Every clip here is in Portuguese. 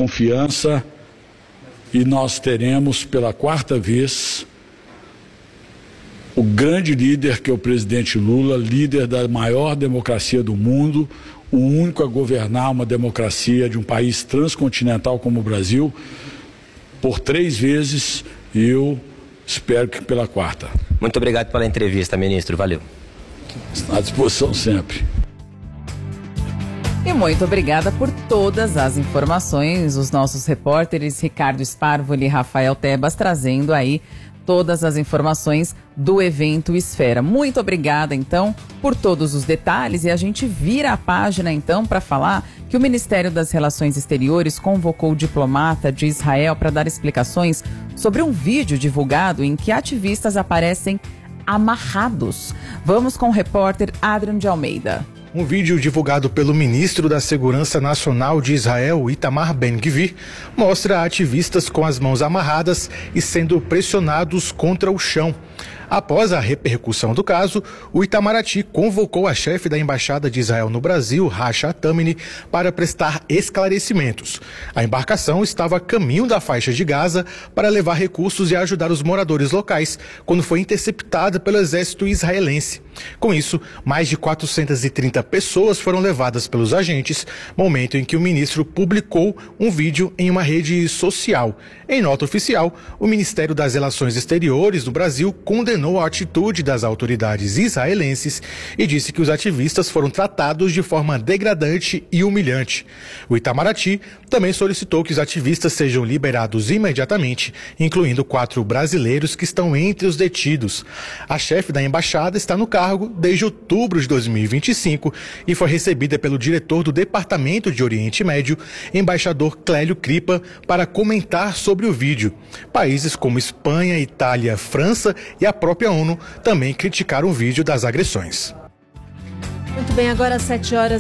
confiança e nós teremos pela quarta vez o grande líder que é o presidente Lula, líder da maior democracia do mundo, o único a governar uma democracia de um país transcontinental como o Brasil, por 3 vezes, e eu espero que pela quarta. Muito obrigado pela entrevista, ministro. Valeu. À disposição sempre. E muito obrigada por todas as informações, os nossos repórteres Ricardo Sparvoli e Rafael Tebas trazendo aí todas as informações do evento Esfera. Muito obrigada, então, por todos os detalhes, e a gente vira a página, então, para falar que o Ministério das Relações Exteriores convocou o diplomata de Israel para dar explicações sobre um vídeo divulgado em que ativistas aparecem amarrados. Vamos com o repórter Adrian de Almeida. Um vídeo divulgado pelo ministro da Segurança Nacional de Israel, Itamar Ben-Gvir, mostra ativistas com as mãos amarradas e sendo pressionados contra o chão. Após a repercussão do caso, o Itamaraty convocou a chefe da Embaixada de Israel no Brasil, Rasha Tamini, para prestar esclarecimentos. A embarcação estava a caminho da faixa de Gaza para levar recursos e ajudar os moradores locais, quando foi interceptada pelo exército israelense. Com isso, mais de 430 pessoas foram levadas pelos agentes, momento em que o ministro publicou um vídeo em uma rede social. Em nota oficial, o Ministério das Relações Exteriores do Brasil condenou a atitude das autoridades israelenses e disse que os ativistas foram tratados de forma degradante e humilhante. O Itamaraty também solicitou que os ativistas sejam liberados imediatamente, incluindo 4 brasileiros que estão entre os detidos. A chefe da embaixada está no cargo desde outubro de 2025 e foi recebida pelo diretor do Departamento de Oriente Médio, embaixador Clélio Cripa, para comentar sobre o vídeo. Países como Espanha, Itália, França e a própria ONU também criticaram o vídeo das agressões. Muito bem, agora às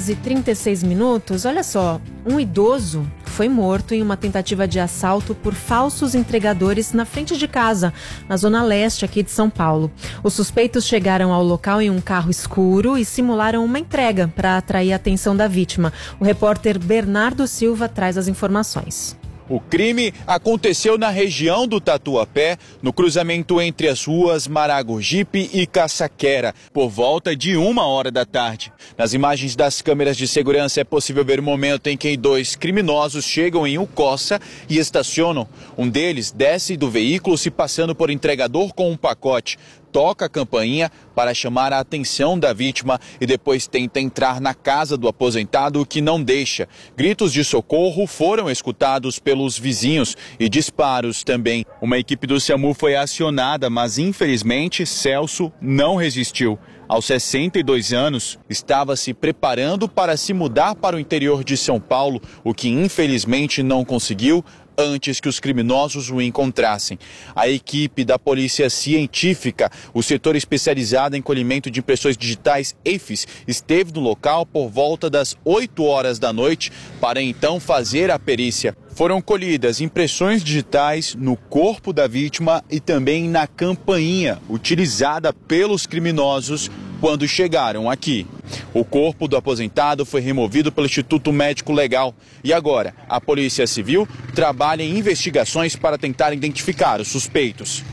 7h36. Olha só, um idoso foi morto em uma tentativa de assalto por falsos entregadores na frente de casa, na zona leste aqui de São Paulo. Os suspeitos chegaram ao local em um carro escuro e simularam uma entrega para atrair a atenção da vítima. O repórter Bernardo Silva traz as informações. O crime aconteceu na região do Tatuapé, no cruzamento entre as ruas Maragogipe e Caçaquera, por volta de 1h da tarde. Nas imagens das câmeras de segurança é possível ver o momento em que 2 criminosos chegam em Ucossa e estacionam. Um deles desce do veículo se passando por entregador com um pacote. Toca a campainha para chamar a atenção da vítima e depois tenta entrar na casa do aposentado, que não deixa. Gritos de socorro foram escutados pelos vizinhos e disparos também. Uma equipe do SAMU foi acionada, mas infelizmente Celso não resistiu. Aos 62 anos, estava se preparando para se mudar para o interior de São Paulo, o que infelizmente não conseguiu antes que os criminosos o encontrassem. A equipe da Polícia Científica, o setor especializado em colhimento de impressões digitais, EIFES, esteve no local por volta das 8h da noite para então fazer a perícia. Foram colhidas impressões digitais no corpo da vítima e também na campainha utilizada pelos criminosos quando chegaram aqui. O corpo do aposentado foi removido pelo Instituto Médico Legal e agora a Polícia Civil trabalha em investigações para tentar identificar os suspeitos.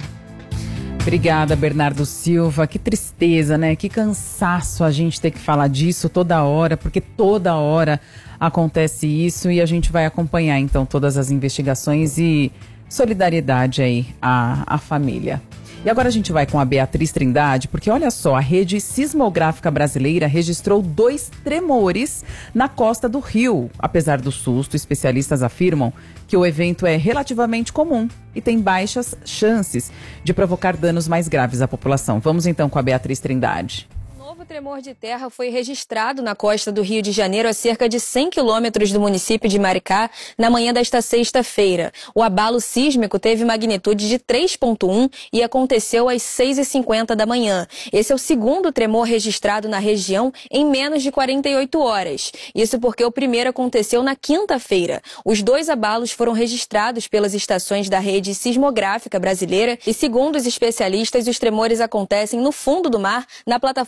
Obrigada, Bernardo Silva. Que tristeza, né? Que cansaço a gente ter que falar disso toda hora, porque toda hora acontece isso e a gente vai acompanhar, então, todas as investigações e solidariedade aí à família. E agora a gente vai com a Beatriz Trindade, porque olha só, a Rede Sismográfica Brasileira registrou 2 tremores na costa do Rio. Apesar do susto, especialistas afirmam que o evento é relativamente comum e tem baixas chances de provocar danos mais graves à população. Vamos então com a Beatriz Trindade. O tremor de terra foi registrado na costa do Rio de Janeiro, a cerca de 100 quilômetros do município de Maricá, na manhã desta sexta-feira. O abalo sísmico teve magnitude de 3,1 e aconteceu às 6h50 da manhã. Esse é o segundo tremor registrado na região em menos de 48 horas. Isso porque o primeiro aconteceu na quinta-feira. Os 2 abalos foram registrados pelas estações da Rede Sismográfica Brasileira e, segundo os especialistas, os tremores acontecem no fundo do mar, na plataforma continental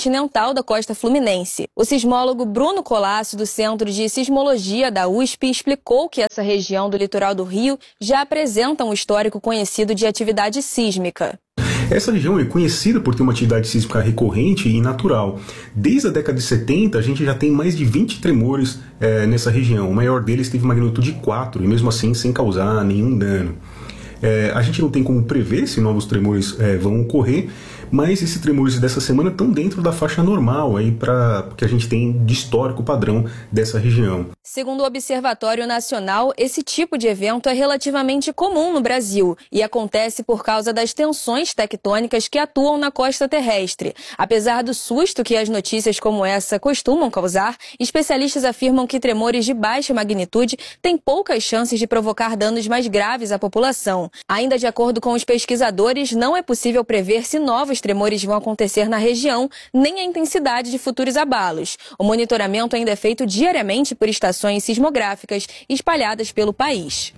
continental da costa fluminense. O sismólogo Bruno Colasso, do Centro de Sismologia da USP, explicou que essa região do litoral do Rio já apresenta um histórico conhecido de atividade sísmica. Essa região é conhecida por ter uma atividade sísmica recorrente e natural. Desde a década de 70, a gente já tem mais de 20 tremores nessa região. O maior deles teve magnitude 4 e mesmo assim sem causar nenhum dano. A gente não tem como prever se novos tremores vão ocorrer, mas esses tremores dessa semana estão dentro da faixa normal aí que a gente tem de histórico padrão dessa região. Segundo o Observatório Nacional, esse tipo de evento é relativamente comum no Brasil e acontece por causa das tensões tectônicas que atuam na costa terrestre. Apesar do susto que as notícias como essa costumam causar, especialistas afirmam que tremores de baixa magnitude têm poucas chances de provocar danos mais graves à população. Ainda de acordo com os pesquisadores, não é possível prever se novos tremores vão acontecer na região, nem a intensidade de futuros abalos. O monitoramento ainda é feito diariamente por estações sismográficas espalhadas pelo país.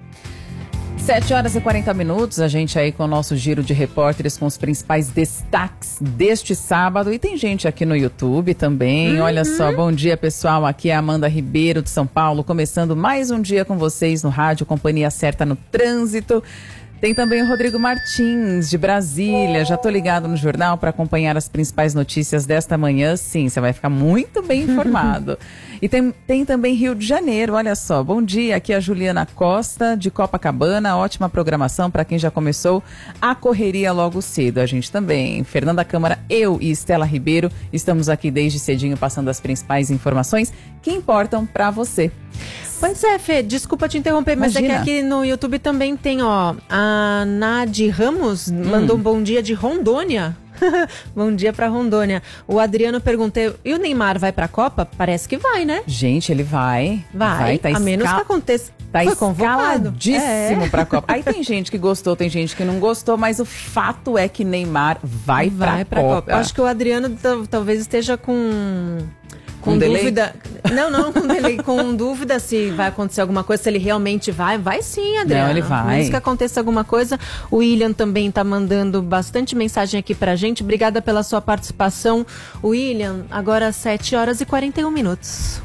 7h40, a gente aí com o nosso giro de repórteres com os principais destaques deste sábado. E tem gente aqui no YouTube também. Olha só, bom dia pessoal, aqui é a Amanda Ribeiro de São Paulo, começando mais um dia com vocês no rádio, Companhia Certa no Trânsito. Tem também o Rodrigo Martins, de Brasília. Já tô ligado no jornal para acompanhar as principais notícias desta manhã. Sim, você vai ficar muito bem informado. E tem também Rio de Janeiro, olha só. Bom dia, aqui é a Juliana Costa, de Copacabana. Ótima programação para quem já começou a correria logo cedo. A gente também. Fernanda Câmara, eu e Estela Ribeiro estamos aqui desde cedinho passando as principais informações que importam para você. Pois é, Fê, desculpa te interromper, mas é que aqui no YouTube também tem, ó, a Nadi Ramos mandou um bom dia de Rondônia. Bom dia pra Rondônia. O Adriano perguntou, e o Neymar vai pra Copa? Parece que vai, né? Gente, ele vai. Tá a menos que aconteça. Tá escaladíssimo pra Copa. Aí tem gente que gostou, tem gente que não gostou, mas o fato é que Neymar vai pra Copa. Eu acho que o Adriano talvez esteja com dúvida. Não, com delay, com dúvida se vai acontecer alguma coisa, se ele realmente vai. Vai sim, Adriano. Não, ele vai. Menos que aconteça alguma coisa. O William também tá mandando bastante mensagem aqui pra gente. Obrigada pela sua participação. William, agora 7h41.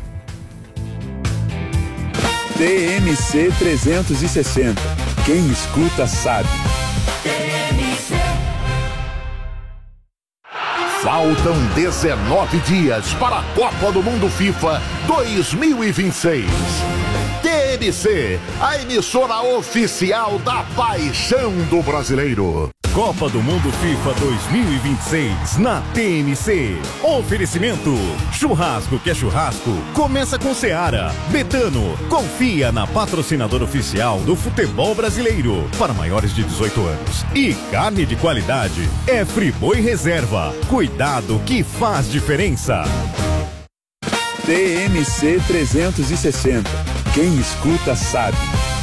TMC 360. Quem escuta sabe. Faltam 19 dias para a Copa do Mundo FIFA 2026. TMC, a emissora oficial da paixão do brasileiro. Copa do Mundo FIFA 2026 na TMC. Oferecimento: churrasco que é churrasco, começa com Seara. Betano, confia na patrocinadora oficial do futebol brasileiro para maiores de 18 anos. E carne de qualidade é Friboi Reserva. Cuidado que faz diferença. TMC 360. Quem escuta sabe.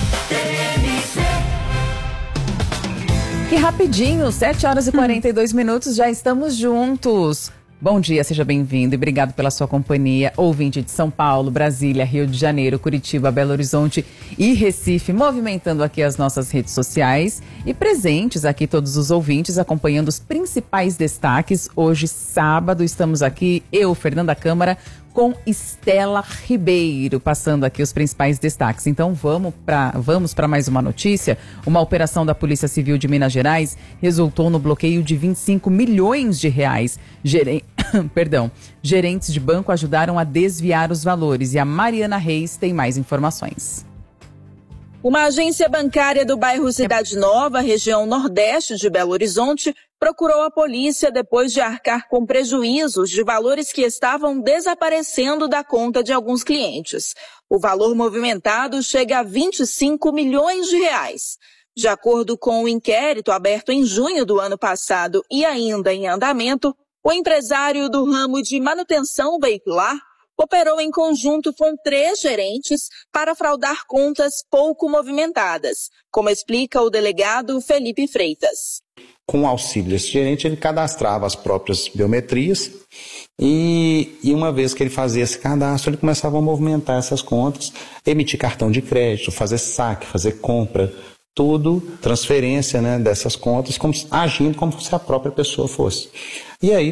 Que rapidinho, 7h42, já estamos juntos. Bom dia, seja bem-vindo e obrigado pela sua companhia. Ouvinte de São Paulo, Brasília, Rio de Janeiro, Curitiba, Belo Horizonte e Recife, movimentando aqui as nossas redes sociais e presentes aqui todos os ouvintes acompanhando os principais destaques. Hoje, sábado, estamos aqui, eu, Fernanda Câmara, com Estela Ribeiro, passando aqui os principais destaques. Então vamos para mais uma notícia. Uma operação da Polícia Civil de Minas Gerais resultou no bloqueio de 25 milhões de reais. Gerentes de banco ajudaram a desviar os valores e a Mariana Reis tem mais informações. Uma agência bancária do bairro Cidade Nova, região nordeste de Belo Horizonte, procurou a polícia depois de arcar com prejuízos de valores que estavam desaparecendo da conta de alguns clientes. O valor movimentado chega a 25 milhões de reais. De acordo com o inquérito aberto em junho do ano passado e ainda em andamento, o empresário do ramo de manutenção veicular operou em conjunto com 3 gerentes para fraudar contas pouco movimentadas, como explica o delegado Felipe Freitas. Com o auxílio desse gerente, ele cadastrava as próprias biometrias e uma vez que ele fazia esse cadastro, ele começava a movimentar essas contas, emitir cartão de crédito, fazer saque, fazer compra, tudo, transferência, né, dessas contas, agindo como se a própria pessoa fosse. E aí,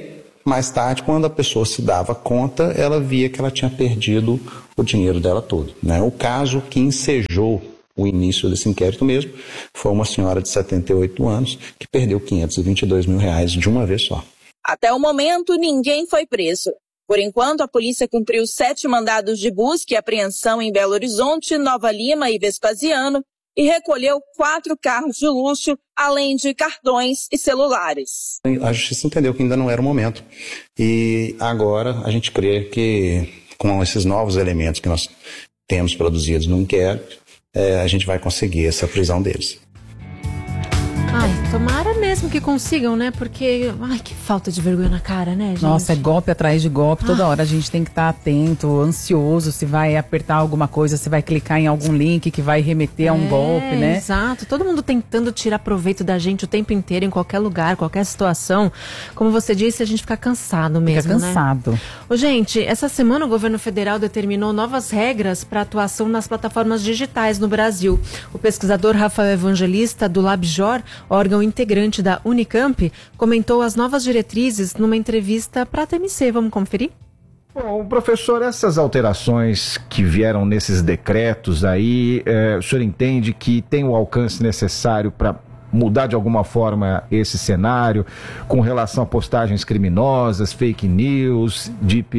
Mais tarde, quando a pessoa se dava conta, ela via que ela tinha perdido o dinheiro dela todo, né? O caso que ensejou o início desse inquérito mesmo foi uma senhora de 78 anos que perdeu R$522 mil de uma vez só. Até o momento, ninguém foi preso. Por enquanto, a polícia cumpriu 7 mandados de busca e apreensão em Belo Horizonte, Nova Lima e Vespasiano e recolheu 4 carros de luxo, além de cartões e celulares. A justiça entendeu que ainda não era o momento. E agora a gente crê que, com esses novos elementos que nós temos produzidos no inquérito, a gente vai conseguir essa prisão deles. Ai, tomara mesmo que consigam, né? Porque, ai, que falta de vergonha na cara, né, gente? Nossa, é golpe atrás de golpe. Toda hora a gente tem que estar atento, ansioso, se vai apertar alguma coisa, se vai clicar em algum link que vai remeter a um golpe, né? Exato. Todo mundo tentando tirar proveito da gente o tempo inteiro, em qualquer lugar, qualquer situação. Como você disse, a gente fica cansado mesmo, fica cansado. Né? Ô, gente, essa semana o governo federal determinou novas regras para atuação nas plataformas digitais no Brasil. O pesquisador Rafael Evangelista, do LabJOR, órgão integrante da Unicamp, comentou as novas diretrizes numa entrevista para a TMC. Vamos conferir? Bom, professor, essas alterações que vieram nesses decretos aí, o senhor entende que tem o alcance necessário para mudar de alguma forma esse cenário com relação a postagens criminosas, fake news,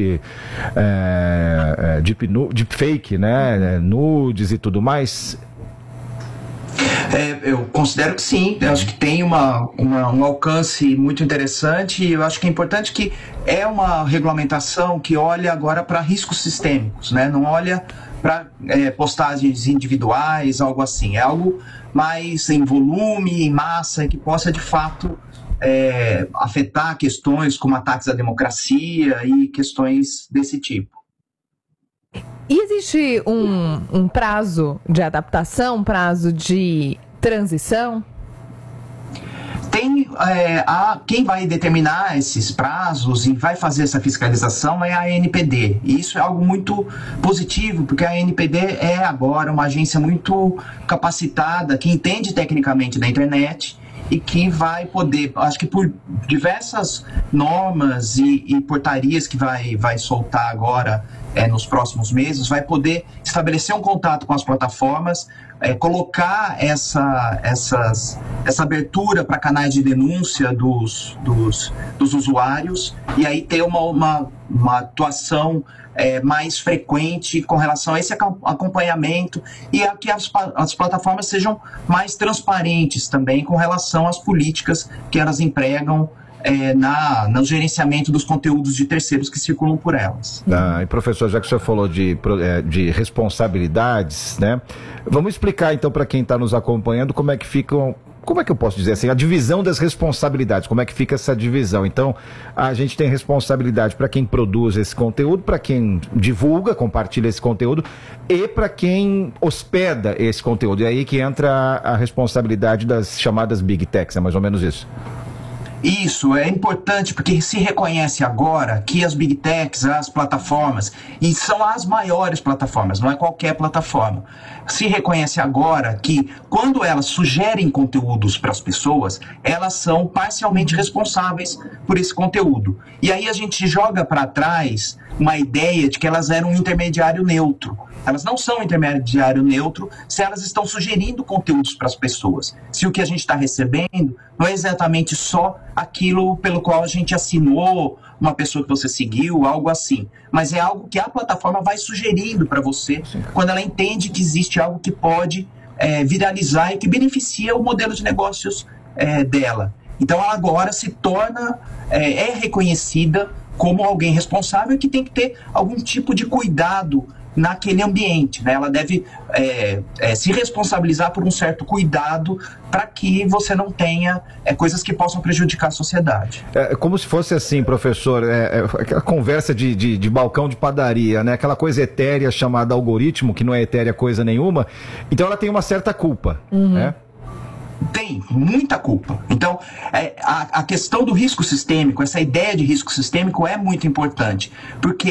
deepfake, né, nudes e tudo mais? Eu considero que sim, eu acho que tem um alcance muito interessante e eu acho que é importante que é uma regulamentação que olha agora para riscos sistêmicos, né? Não olha para postagens individuais, algo assim, é algo mais em volume, em massa, que possa de fato afetar questões como ataques à democracia e questões desse tipo. E existe um prazo de adaptação, um prazo de transição? Tem quem vai determinar esses prazos e vai fazer essa fiscalização é a ANPD. E isso é algo muito positivo, porque a ANPD é agora uma agência muito capacitada, que entende tecnicamente da internet e que vai poder, acho que por diversas normas e portarias que vai soltar agora nos próximos meses, vai poder estabelecer um contato com as plataformas, colocar essa abertura para canais de denúncia dos usuários e aí ter uma atuação mais frequente com relação a esse acompanhamento e a que as plataformas sejam mais transparentes também com relação às políticas que elas empregam no gerenciamento dos conteúdos de terceiros que circulam por elas. E professor, já que o senhor falou de responsabilidades, né? Vamos explicar então para quem está nos acompanhando como é que ficam. Como é que eu posso dizer assim, a divisão das responsabilidades, como é que fica essa divisão? Então, a gente tem responsabilidade para quem produz esse conteúdo, para quem divulga, compartilha esse conteúdo e para quem hospeda esse conteúdo. E aí que entra a responsabilidade das chamadas Big Techs, é mais ou menos isso. Isso é importante porque se reconhece agora que as Big Techs, as plataformas, e são as maiores plataformas, não é qualquer plataforma, se reconhece agora que quando elas sugerem conteúdos para as pessoas, elas são parcialmente responsáveis por esse conteúdo. E aí a gente joga para trás uma ideia de que elas eram um intermediário neutro. Elas não são um intermediário neutro se elas estão sugerindo conteúdos para as pessoas. Se o que a gente está recebendo não é exatamente só aquilo pelo qual a gente assinou, uma pessoa que você seguiu, algo assim. Mas é algo que a plataforma vai sugerindo para você quando ela entende que existe algo que pode viralizar e que beneficia o modelo de negócios dela. Então ela agora se torna, reconhecida como alguém responsável e que tem que ter algum tipo de cuidado naquele ambiente, né? Ela deve se responsabilizar por um certo cuidado para que você não tenha coisas que possam prejudicar a sociedade. É como se fosse assim, professor, aquela conversa de balcão de padaria, né? Aquela coisa etérea chamada algoritmo, que não é etérea coisa nenhuma, então ela tem uma certa culpa, né? Tem muita culpa. Então, a questão do risco sistêmico, essa ideia de risco sistêmico é muito importante, porque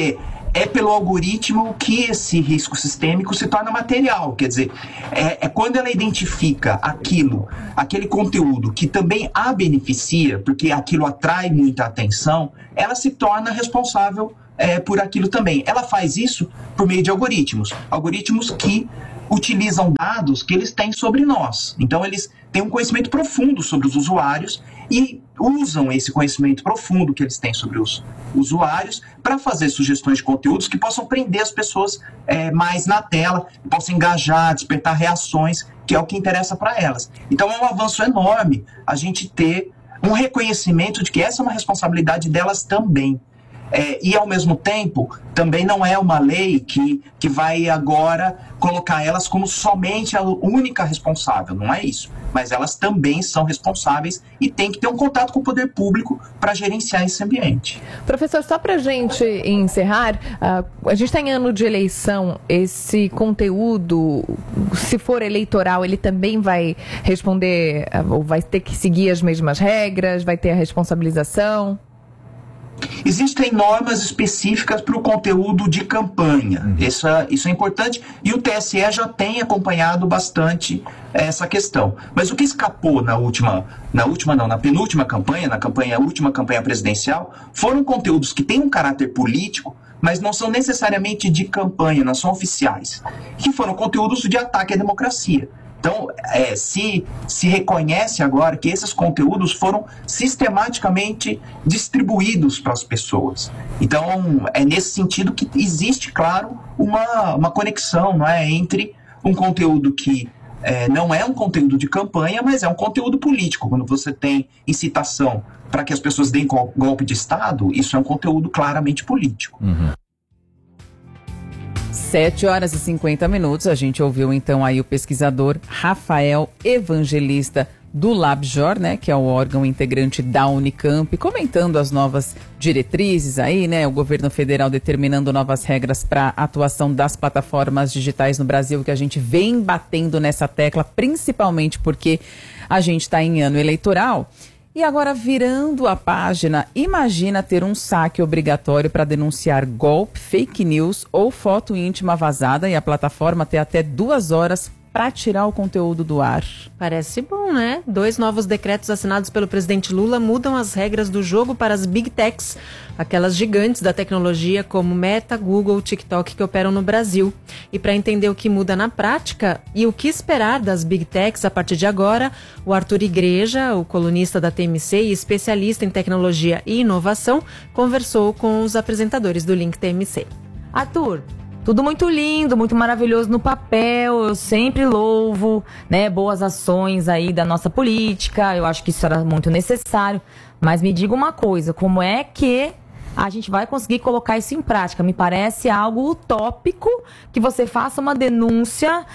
é pelo algoritmo que esse risco sistêmico se torna material. Quer dizer, é quando ela identifica aquele conteúdo que também a beneficia, porque aquilo atrai muita atenção, ela se torna responsável por aquilo também. Ela faz isso por meio de algoritmos que utilizam dados que eles têm sobre nós. Então, eles têm um conhecimento profundo sobre os usuários e usam esse conhecimento profundo que eles têm sobre os usuários para fazer sugestões de conteúdos que possam prender as pessoas mais na tela, possam engajar, despertar reações, que é o que interessa para elas. Então, é um avanço enorme a gente ter um reconhecimento de que essa é uma responsabilidade delas também. E, ao mesmo tempo, também não é uma lei que vai agora colocar elas como somente a única responsável, não é isso. Mas elas também são responsáveis e têm que ter um contato com o poder público para gerenciar esse ambiente. Professor, só para a gente encerrar, a gente está em ano de eleição, esse conteúdo, se for eleitoral, ele também vai responder, ou vai ter que seguir as mesmas regras, vai ter a responsabilização? Existem normas específicas para o conteúdo de campanha. Isso é importante e o TSE já tem acompanhado bastante essa questão. Mas o que escapou na penúltima campanha, última campanha presidencial, foram conteúdos que têm um caráter político, mas não são necessariamente de campanha, não são oficiais, que foram conteúdos de ataque à democracia. Então, se reconhece agora que esses conteúdos foram sistematicamente distribuídos para as pessoas. Então, é nesse sentido que existe, claro, uma conexão, não é, entre um conteúdo que não é um conteúdo de campanha, mas é um conteúdo político. Quando você tem incitação para que as pessoas deem golpe de Estado, isso é um conteúdo claramente político. 7h50, a gente ouviu então aí o pesquisador Rafael Evangelista do LabJOR, né, que é o órgão integrante da Unicamp, comentando as novas diretrizes aí, né, o governo federal determinando novas regras para a atuação das plataformas digitais no Brasil, que a gente vem batendo nessa tecla, principalmente porque a gente está em ano eleitoral. E agora, virando a página, imagina ter um saque obrigatório para denunciar golpe, fake news ou foto íntima vazada e a plataforma ter até 2 horas para tirar o conteúdo do ar. Parece bom, né? 2 novos decretos assinados pelo presidente Lula mudam as regras do jogo para as Big Techs, aquelas gigantes da tecnologia como Meta, Google, TikTok que operam no Brasil. E para entender o que muda na prática e o que esperar das Big Techs a partir de agora, o Arthur Igreja, o colunista da TMC e especialista em tecnologia e inovação, conversou com os apresentadores do Link TMC. Arthur, tudo muito lindo, muito maravilhoso no papel, eu sempre louvo, né, boas ações aí da nossa política, eu acho que isso era muito necessário, mas me diga uma coisa, como é que a gente vai conseguir colocar isso em prática? Me parece algo utópico que você faça uma denúncia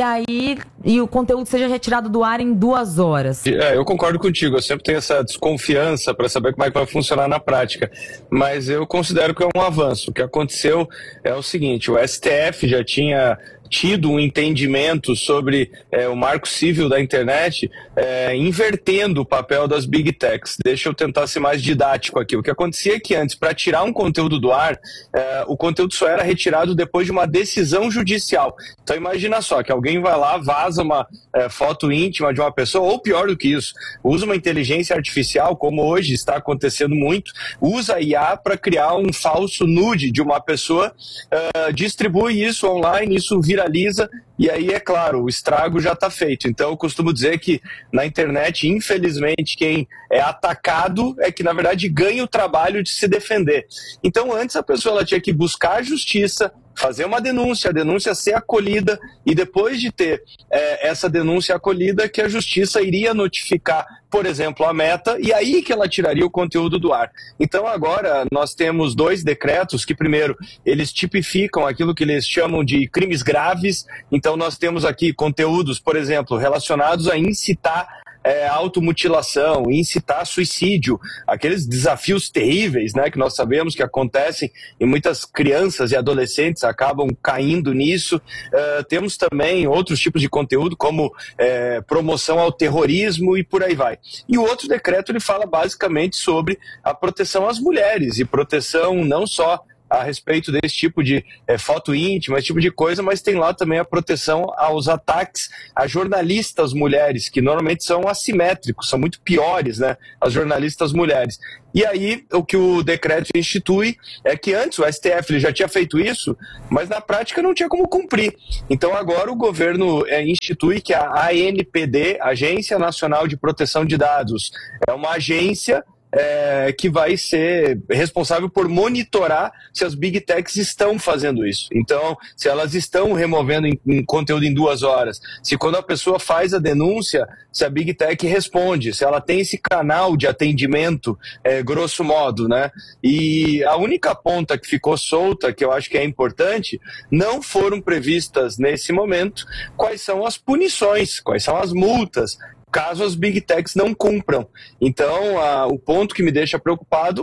e o conteúdo seja retirado do ar em 2 horas. Eu concordo contigo, eu sempre tenho essa desconfiança para saber como é que vai funcionar na prática, mas eu considero que é um avanço. O que aconteceu é o seguinte, o STF já tinha tido um entendimento sobre o marco civil da internet, invertendo o papel das Big Techs. Deixa eu tentar ser mais didático aqui. O que acontecia é que antes, para tirar um conteúdo do ar, o conteúdo só era retirado depois de uma decisão judicial. Então imagina só, que alguém vai lá, vaza uma foto íntima de uma pessoa, ou pior do que isso, usa uma inteligência artificial, como hoje está acontecendo muito, usa a IA para criar um falso nude de uma pessoa, distribui isso online, isso viraliza, e aí, é claro, o estrago já está feito. Então eu costumo dizer que na internet, infelizmente, quem é atacado é que, na verdade, ganha o trabalho de se defender. Então antes a pessoa ela tinha que buscar a justiça, fazer uma denúncia, a denúncia ser acolhida, e depois de ter essa denúncia acolhida, que a justiça iria notificar, por exemplo, a Meta, e aí que ela tiraria o conteúdo do ar. Então agora nós temos 2 decretos que, primeiro, eles tipificam aquilo que eles chamam de crimes graves. Então nós temos aqui conteúdos, por exemplo, relacionados a incitar automutilação, incitar suicídio, aqueles desafios terríveis, né, que nós sabemos que acontecem e muitas crianças e adolescentes acabam caindo nisso. Temos também outros tipos de conteúdo como promoção ao terrorismo e por aí vai. E o outro decreto ele fala basicamente sobre a proteção às mulheres e proteção não só a respeito desse tipo de foto íntima, esse tipo de coisa, mas tem lá também a proteção aos ataques a jornalistas mulheres, que normalmente são assimétricos, são muito piores, né, as jornalistas mulheres. E aí, o que o decreto institui é que antes o STF ele já tinha feito isso, mas na prática não tinha como cumprir. Então agora o governo institui que a ANPD, Agência Nacional de Proteção de Dados, é uma agência que vai ser responsável por monitorar se as Big Techs estão fazendo isso. Então, se elas estão removendo em conteúdo em 2 horas, se quando a pessoa faz a denúncia, se a Big Tech responde, se ela tem esse canal de atendimento, grosso modo, né? E a única ponta que ficou solta, que eu acho que é importante, não foram previstas nesse momento quais são as punições, quais são as multas, caso as Big Techs não cumpram. Então, o ponto que me deixa preocupado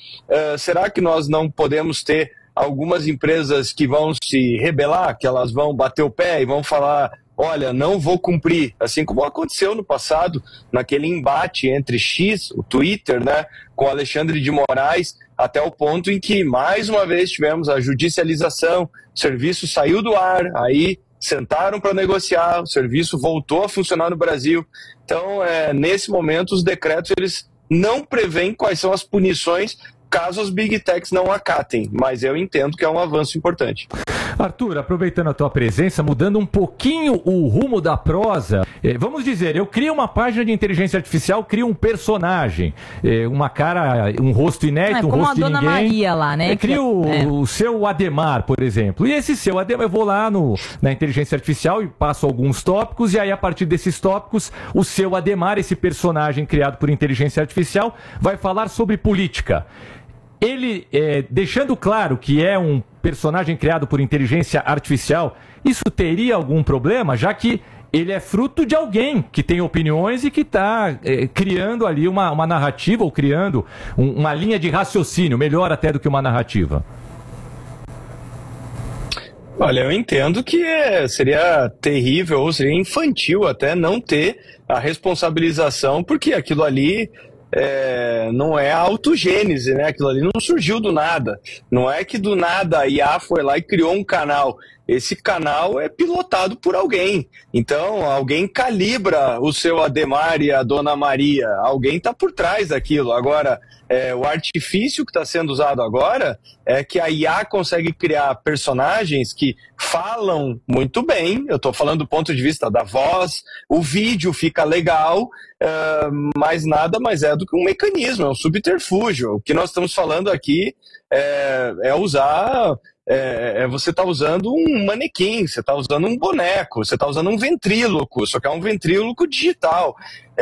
será que nós não podemos ter algumas empresas que vão se rebelar, que elas vão bater o pé e vão falar, olha, não vou cumprir, assim como aconteceu no passado, naquele embate entre X, o Twitter, né, com Alexandre de Moraes, até o ponto em que, mais uma vez, tivemos a judicialização, o serviço saiu do ar, aí sentaram para negociar, o serviço voltou a funcionar no Brasil. Então, nesse momento, os decretos eles não prevêem quais são as punições caso as Big Techs não acatem, mas eu entendo que é um avanço importante. Arthur, aproveitando a tua presença, mudando um pouquinho o rumo da prosa, vamos dizer, eu crio uma página de inteligência artificial, crio um personagem, uma cara, um rosto inédito, um rosto de ninguém. Como a Dona Maria lá, né? Crio o seu Ademar, por exemplo. E esse seu Ademar, eu vou lá na inteligência artificial e passo alguns tópicos, e aí a partir desses tópicos, o seu Ademar, esse personagem criado por inteligência artificial, vai falar sobre política. Ele, deixando claro que é um personagem criado por inteligência artificial, isso teria algum problema, já que ele é fruto de alguém que tem opiniões e que está criando ali uma narrativa, ou criando uma linha de raciocínio, melhor até do que uma narrativa? Olha, eu entendo que seria terrível, ou seria infantil até não ter a responsabilização, porque aquilo ali não é autogênese, né? Aquilo ali não surgiu do nada. Não é que do nada a IA foi lá e criou um canal. Esse canal é pilotado por alguém. Então, alguém calibra o seu Ademar e a Dona Maria. Alguém está por trás daquilo. Agora, o artifício que está sendo usado agora é que a IA consegue criar personagens que falam muito bem. Eu estou falando do ponto de vista da voz, o vídeo fica legal, mas nada mais é do que um mecanismo, é um subterfúgio. O que nós estamos falando aqui é usar... você está usando um manequim, você está usando um boneco, você está usando um ventríloco, só que é um ventríloco digital.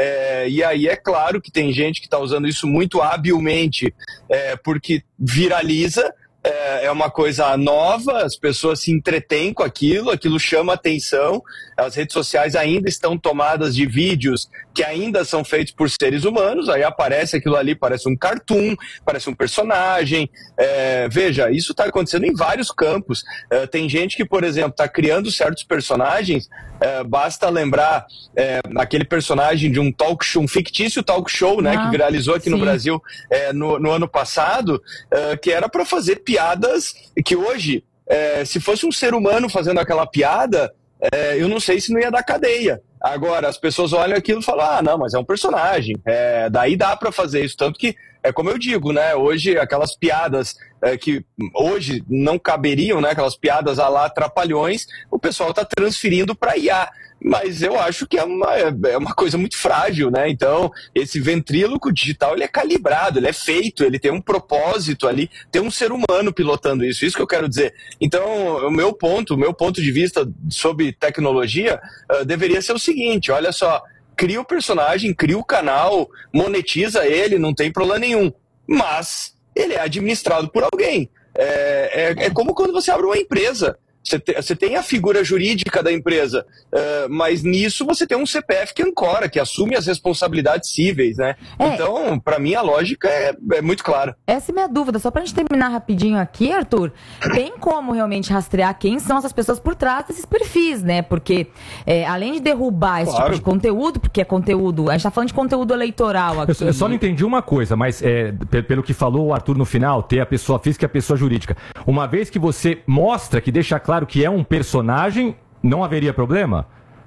E aí é claro que tem gente que está usando isso muito habilmente, porque viraliza, é uma coisa nova, as pessoas se entretêm com aquilo chama atenção, as redes sociais ainda estão tomadas de vídeos que ainda são feitos por seres humanos, aí aparece aquilo ali, parece um cartoon, parece um personagem. Veja, isso está acontecendo em vários campos. Tem gente que, por exemplo, está criando certos personagens, basta lembrar aquele personagem de um talk show, um fictício talk show, né, que viralizou aqui no Brasil no ano passado, que era para fazer piadas que hoje, se fosse um ser humano fazendo aquela piada, eu não sei se não ia dar cadeia. Agora, as pessoas olham aquilo e falam, não, mas é um personagem, daí dá para fazer isso, tanto que, como eu digo, né, hoje aquelas piadas que hoje não caberiam, né, aquelas piadas à la Trapalhões, o pessoal está transferindo para IA. Mas eu acho que é uma coisa muito frágil, né? Então, esse ventríloco digital, ele é calibrado, ele é feito, ele tem um propósito ali, tem um ser humano pilotando isso que eu quero dizer. Então, o meu ponto de vista sobre tecnologia deveria ser o seguinte, olha só, cria o personagem, cria o canal, monetiza ele, não tem problema nenhum, mas ele é administrado por alguém. É como quando você abre uma empresa. Você tem a figura jurídica da empresa, mas nisso você tem um CPF que ancora, que assume as responsabilidades cíveis, né? Então, para mim, a lógica é muito clara. Essa é a minha dúvida. Só pra gente terminar rapidinho aqui, Arthur, tem como realmente rastrear quem são essas pessoas por trás desses perfis, né? Porque, além de derrubar esse tipo de conteúdo, porque é conteúdo... A gente tá falando de conteúdo eleitoral aqui. Eu só não entendi uma coisa, mas pelo que falou o Arthur no final, ter a pessoa física e a pessoa jurídica. Uma vez que você mostra, que deixa claro que é um personagem, não haveria problema?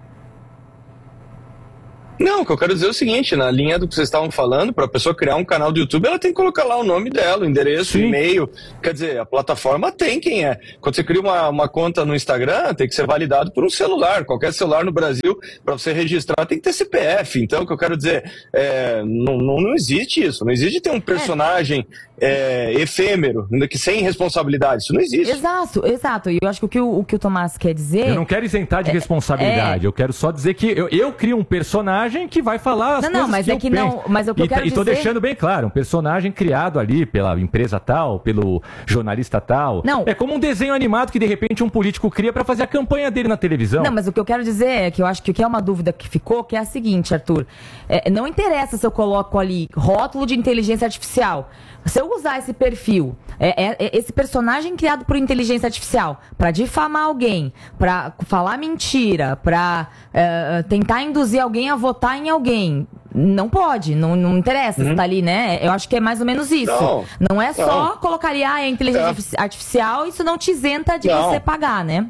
Não, o que eu quero dizer é o seguinte, na linha do que vocês estavam falando, para a pessoa criar um canal do YouTube, ela tem que colocar lá o nome dela, o endereço, o e-mail. Quer dizer, a plataforma tem quem é. Quando você cria uma conta no Instagram, tem que ser validado por um celular. Qualquer celular no Brasil, para você registrar, tem que ter CPF. Então, o que eu quero dizer, não existe isso. Não existe ter um personagem efêmero, que sem responsabilidade. Isso não existe. Exato. E eu acho que o que o Tomás quer dizer... Eu não quero isentar de responsabilidade. Eu quero só dizer que eu crio um personagem que vai falar as coisas mas que é que penso. não, mas o que eu quero dizer... E tô deixando bem claro, um personagem criado ali pela empresa tal, pelo jornalista tal. Não. É como um desenho animado que de repente um político cria para fazer a campanha dele na televisão. Não, mas o que eu quero dizer é que eu acho que o que é uma dúvida que ficou, que é a seguinte, Arthur. Não interessa se eu coloco ali rótulo de inteligência artificial. Se eu usar esse perfil, esse personagem criado por inteligência artificial, para difamar alguém, para falar mentira, para tentar induzir alguém a votar em alguém, não pode, não interessa se tá ali, né? Eu acho que é mais ou menos isso. Não é só colocar ali, é inteligência artificial, isso não te isenta de você pagar, né?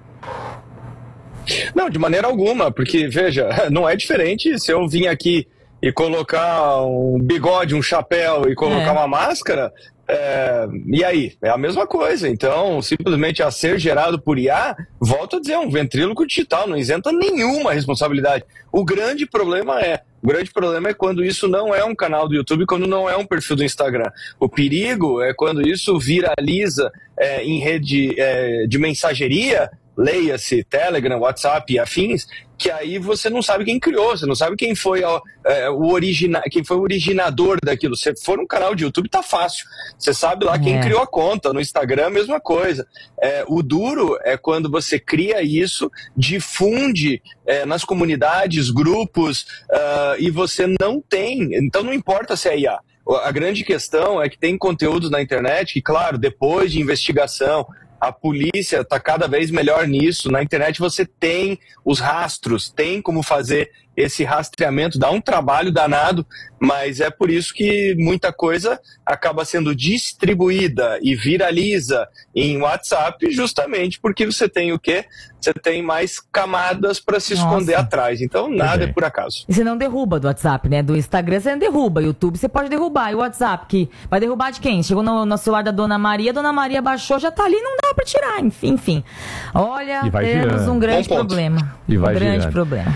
Não, de maneira alguma, porque, veja, não é diferente se eu vim aqui e colocar um bigode, um chapéu e colocar uma máscara, e aí? É a mesma coisa. Então, simplesmente a ser gerado por IA, volto a dizer, um ventríloco digital, não isenta nenhuma responsabilidade. O grande problema é quando isso não é um canal do YouTube, quando não é um perfil do Instagram. O perigo é quando isso viraliza em rede de mensageria, leia-se Telegram, WhatsApp e afins, que aí você não sabe quem criou, você não sabe quem foi quem foi o originador daquilo. Se for um canal de YouTube, tá fácil. Você sabe lá quem criou a conta. No Instagram, a mesma coisa. O duro é quando você cria isso, difunde nas comunidades, grupos, e você não tem. Então não importa se é IA. A grande questão é que tem conteúdos na internet que, claro, depois de investigação, a polícia está cada vez melhor nisso. Na internet você tem os rastros, tem como fazer esse rastreamento, dá um trabalho danado, mas é por isso que muita coisa acaba sendo distribuída e viraliza em WhatsApp, justamente porque você tem o quê? Você tem mais camadas para se esconder atrás. Então nada é por acaso. E você não derruba do WhatsApp, né? Do Instagram você não derruba, YouTube você pode derrubar. E o WhatsApp, que vai derrubar de quem? Chegou no celular da Dona Maria baixou, já tá ali, não dá para tirar. Enfim. Olha, temos um grande problema. Problema.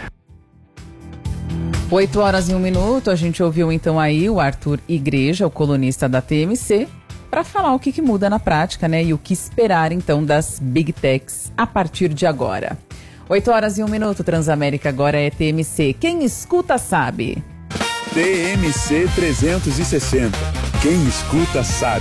8h01, a gente ouviu então aí o Arthur Igreja, o colunista da TMC, para falar o que muda na prática, né? E o que esperar então das Big Techs a partir de agora. 8h01, Transamérica agora é TMC. Quem escuta sabe. TMC 360. Quem escuta sabe.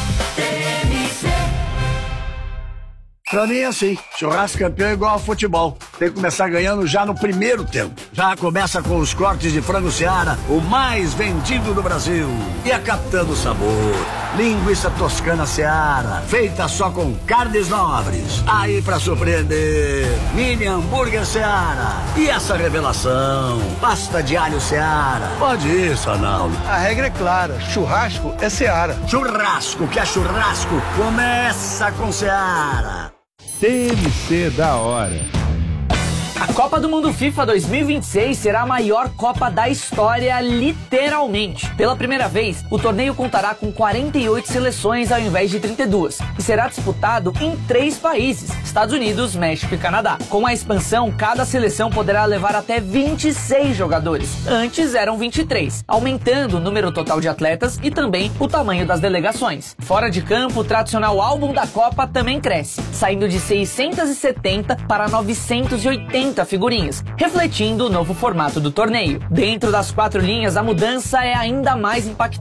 Pra mim é assim, churrasco campeão é igual ao futebol. Tem que começar ganhando já no primeiro tempo. Já começa com os cortes de frango Seara, o mais vendido do Brasil. E a Capitã do Sabor, linguiça toscana Seara, feita só com carnes nobres. Aí pra surpreender, mini hambúrguer Seara. E essa revelação, pasta de alho Seara. Pode ir, Sanaldo. A regra é clara, churrasco é Seara. Churrasco que é churrasco, começa com Seara. TMC da hora. A Copa do Mundo FIFA 2026 será a maior Copa da história, literalmente. Pela primeira vez, o torneio contará com 48 seleções ao invés de 32 e será disputado em 3 países, Estados Unidos, México e Canadá. Com a expansão, cada seleção poderá levar até 26 jogadores. Antes eram 23, aumentando o número total de atletas e também o tamanho das delegações. Fora de campo, o tradicional álbum da Copa também cresce, saindo de 670 para 980 figurinhas, refletindo o novo formato do torneio. Dentro das 4 linhas, a mudança é ainda mais impactante.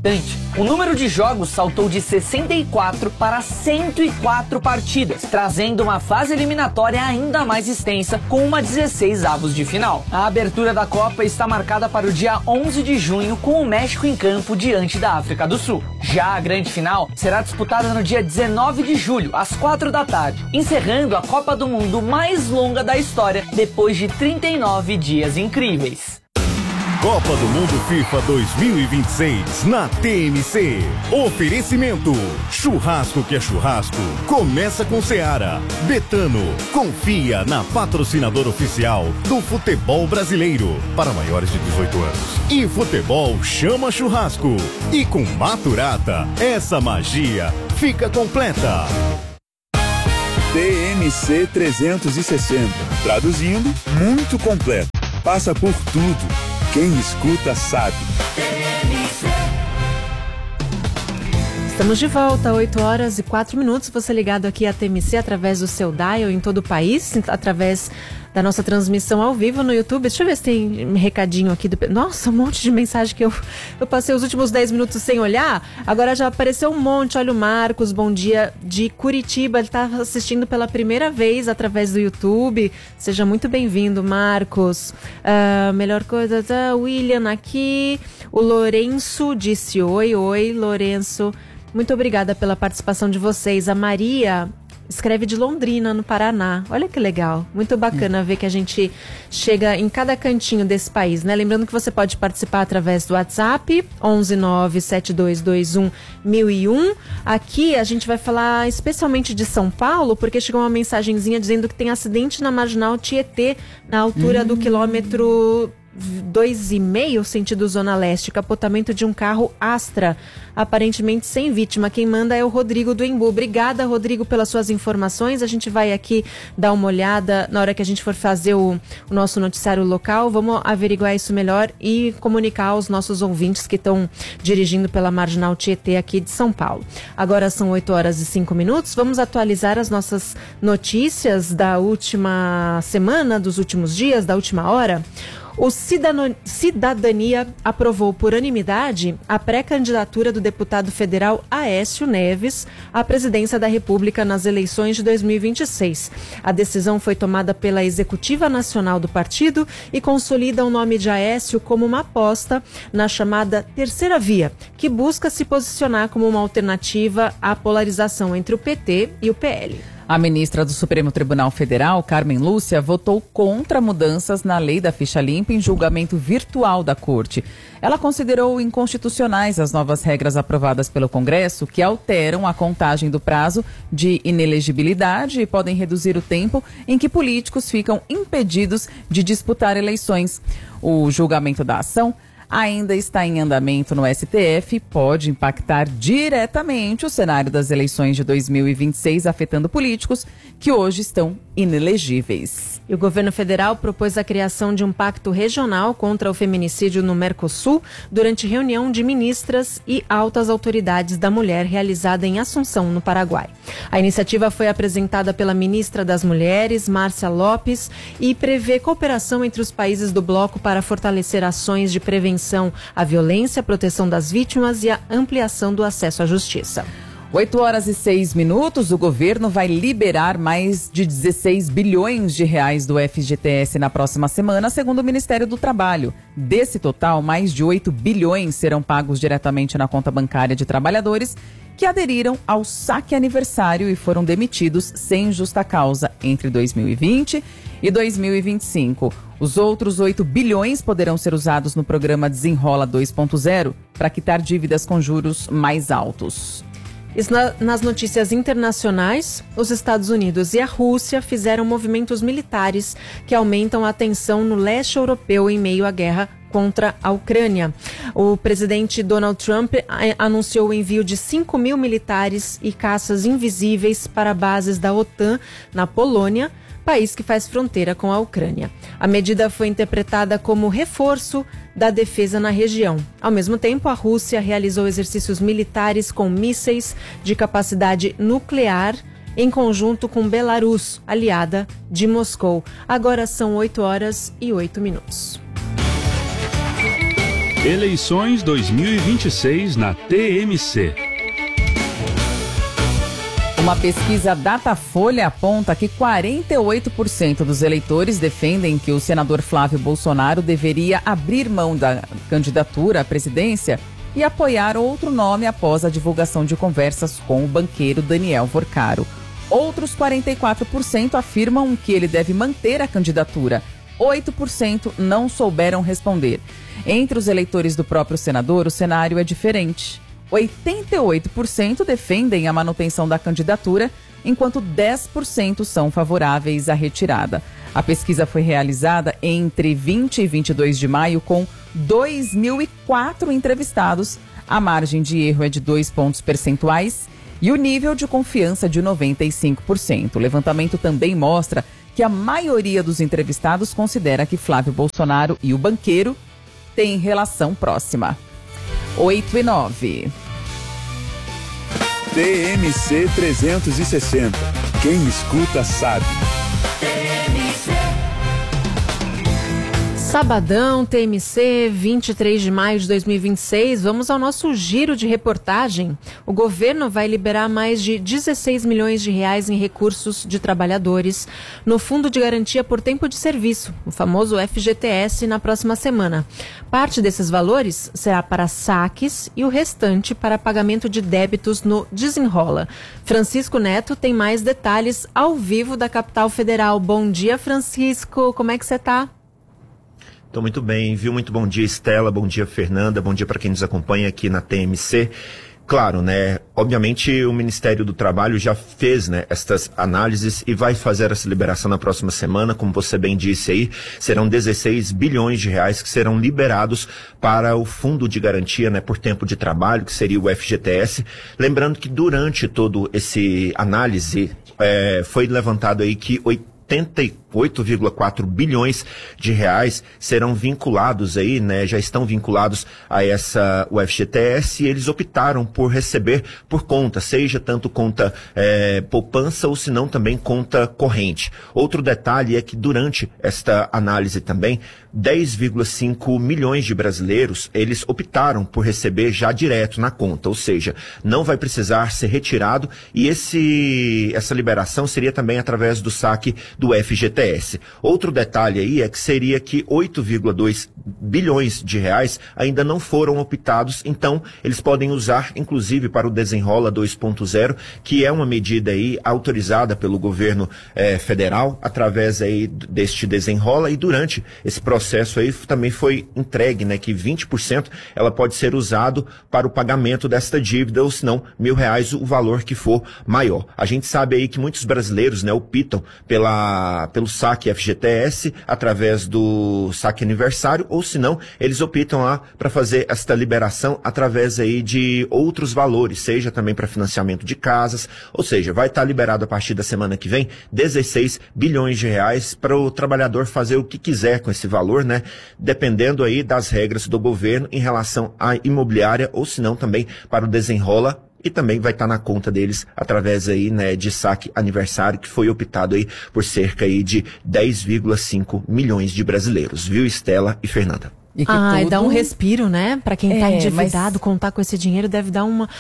O número de jogos saltou de 64 para 104 partidas, trazendo uma fase eliminatória ainda mais extensa, com uma 16 avos de final. A abertura da Copa está marcada para o dia 11 de junho, com o México em campo diante da África do Sul. Já a grande final será disputada no dia 19 de julho, às 4 da tarde, encerrando a Copa do Mundo mais longa da história, depois de 39 dias incríveis. Copa do Mundo FIFA 2026 na TMC. Oferecimento: churrasco que é churrasco. Começa com Seara. Betano. Confia na patrocinadora oficial do futebol brasileiro. Para maiores de 18 anos. E futebol chama churrasco. E com Maturata, essa magia fica completa. TMC 360. Traduzindo, muito completo. Passa por tudo. Quem escuta sabe. Estamos de volta, 8 horas e 4 minutos. Você ligado aqui à TMC através do seu dial em todo o país, através da nossa transmissão ao vivo no YouTube. Deixa eu ver se tem um recadinho aqui. Nossa, um monte de mensagem que eu passei os últimos 10 minutos sem olhar. Agora já apareceu um monte. Olha o Marcos, bom dia, de Curitiba. Ele está assistindo pela primeira vez através do YouTube. Seja muito bem-vindo, Marcos. Melhor coisa, William aqui. O Lourenço disse oi, Lourenço. Muito obrigada pela participação de vocês. A Maria escreve de Londrina, no Paraná. Olha que legal. Muito bacana ver que a gente chega em cada cantinho desse país, né? Lembrando que você pode participar através do WhatsApp, 11972211001. Aqui a gente vai falar especialmente de São Paulo, porque chegou uma mensagenzinha dizendo que tem acidente na Marginal Tietê, na altura do quilômetro 2,5, sentido Zona Leste, capotamento de um carro Astra, aparentemente sem vítima. Quem manda é o Rodrigo do Embu. Obrigada, Rodrigo, pelas suas informações. A gente vai aqui dar uma olhada na hora que a gente for fazer o nosso noticiário local. Vamos averiguar isso melhor e comunicar aos nossos ouvintes que estão dirigindo pela Marginal Tietê aqui de São Paulo. Agora são 8 horas e 5 minutos. Vamos atualizar as nossas notícias da última semana, dos últimos dias, da última hora. O Cidadania aprovou por unanimidade a pré-candidatura do deputado federal Aécio Neves à presidência da República nas eleições de 2026. A decisão foi tomada pela Executiva Nacional do partido e consolida o nome de Aécio como uma aposta na chamada terceira via, que busca se posicionar como uma alternativa à polarização entre o PT e o PL. A ministra do Supremo Tribunal Federal, Carmen Lúcia, votou contra mudanças na lei da ficha limpa em julgamento virtual da Corte. Ela considerou inconstitucionais as novas regras aprovadas pelo Congresso, que alteram a contagem do prazo de inelegibilidade e podem reduzir o tempo em que políticos ficam impedidos de disputar eleições. O julgamento da ação ainda está em andamento no STF e pode impactar diretamente o cenário das eleições de 2026, afetando políticos que hoje estão inelegíveis. E o governo federal propôs a criação de um pacto regional contra o feminicídio no Mercosul durante reunião de ministras e altas autoridades da mulher realizada em Assunção, no Paraguai. A iniciativa foi apresentada pela ministra das Mulheres, Márcia Lopes, e prevê cooperação entre os países do bloco para fortalecer ações de prevenção à violência, proteção das vítimas e a ampliação do acesso à justiça. 8 horas e 6 minutos, o governo vai liberar mais de 16 bilhões de reais do FGTS na próxima semana, segundo o Ministério do Trabalho. Desse total, mais de 8 bilhões serão pagos diretamente na conta bancária de trabalhadores que aderiram ao saque aniversário e foram demitidos sem justa causa entre 2020 e 2025. Os outros 8 bilhões poderão ser usados no programa Desenrola 2.0 para quitar dívidas com juros mais altos. Nas notícias internacionais, os Estados Unidos e a Rússia fizeram movimentos militares que aumentam a tensão no leste europeu em meio à guerra contra a Ucrânia. O presidente Donald Trump anunciou o envio de 5 mil militares e caças invisíveis para bases da OTAN na Polônia, país que faz fronteira com a Ucrânia. A medida foi interpretada como reforço da defesa na região. Ao mesmo tempo, a Rússia realizou exercícios militares com mísseis de capacidade nuclear em conjunto com Belarus, aliada de Moscou. Agora são 8 horas e 8 minutos. Eleições 2026 na TMC. Uma pesquisa Datafolha aponta que 48% dos eleitores defendem que o senador Flávio Bolsonaro deveria abrir mão da candidatura à presidência e apoiar outro nome após a divulgação de conversas com o banqueiro Daniel Vorcaro. Outros 44% afirmam que ele deve manter a candidatura. 8% não souberam responder. Entre os eleitores do próprio senador, o cenário é diferente. 88% defendem a manutenção da candidatura, enquanto 10% são favoráveis à retirada. A pesquisa foi realizada entre 20 e 22 de maio com 2.004 entrevistados. A margem de erro é de 2 pontos percentuais e o nível de confiança de 95%. O levantamento também mostra que a maioria dos entrevistados considera que Flávio Bolsonaro e o banqueiro têm relação próxima. 8 e 9. TMC 360. Quem escuta sabe. Sabadão, TMC, 23 de maio de 2026. Vamos ao nosso giro de reportagem. O governo vai liberar mais de 16 milhões de reais em recursos de trabalhadores no Fundo de Garantia por Tempo de Serviço, o famoso FGTS, na próxima semana. Parte desses valores será para saques e o restante para pagamento de débitos no Desenrola. Francisco Neto tem mais detalhes ao vivo da capital federal. Bom dia, Francisco. Como é que você está? Estou muito bem, viu? Muito bom dia, Estela, bom dia, Fernanda, bom dia para quem nos acompanha aqui na TMC. Claro, né? Obviamente o Ministério do Trabalho já fez, né, estas análises e vai fazer essa liberação na próxima semana, como você bem disse aí, serão 16 bilhões de reais que serão liberados para o Fundo de Garantia, né, por Tempo de Trabalho, que seria o FGTS. Lembrando que durante todo esse análise foi levantado aí que 88,4 bilhões de reais serão vinculados aí, né, já estão vinculados a o FGTS, e eles optaram por receber por conta, seja tanto conta poupança ou se não também conta corrente. Outro detalhe é que durante esta análise também, 10,5 milhões de brasileiros, eles optaram por receber já direto na conta, ou seja, não vai precisar ser retirado, e essa liberação seria também através do saque do FGTS. Outro detalhe aí é que seria que 8,2 bilhões de reais ainda não foram optados, então eles podem usar inclusive para o Desenrola 2.0, que é uma medida aí autorizada pelo governo federal através aí deste Desenrola, e durante esse processo aí também foi entregue, né, que 20% ela pode ser usado para o pagamento desta dívida, ou se não, R$1.000 o valor que for maior. A gente sabe aí que muitos brasileiros, né, optam pelo saque FGTS através do saque aniversário, ou se não, eles optam lá para fazer esta liberação através aí de outros valores, seja também para financiamento de casas, ou seja, vai estar liberado a partir da semana que vem 16 bilhões de reais para o trabalhador fazer o que quiser com esse valor, né? Dependendo aí das regras do governo em relação à imobiliária, ou se não também para o Desenrola, e também vai estar na conta deles através aí, né, de saque aniversário, que foi optado aí por cerca aí de 10,5 milhões de brasileiros, viu, Estela e Fernanda? E dá um respiro, né? Para quem tá endividado, contar com esse dinheiro deve dar uma...